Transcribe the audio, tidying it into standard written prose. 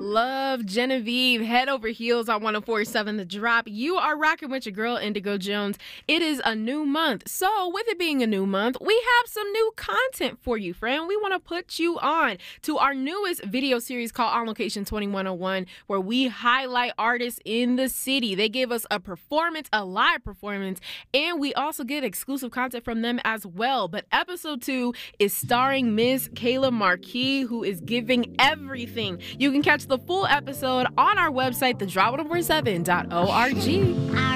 Love Genevieve. Head over heels on 104.7 The Drop. You are rocking with your girl, Indigo Jones. It is a new month. So with it being a new month, we have some new content for you, friend. We want to put you on to our newest video series called On Location 2101, where we highlight artists in the city. They give us a performance, a live performance, and we also get exclusive content from them as well. But episode 2 is starring Miss Kayla Marquis, who is giving everything. You can catch the full episode on our website, thedrop147.org.